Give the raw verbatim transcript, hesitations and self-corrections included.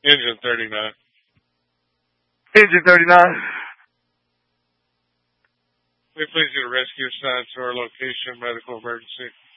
Engine thirty-nine. Engine thirty-nine. We please you to rescue assigned to our location, medical emergency.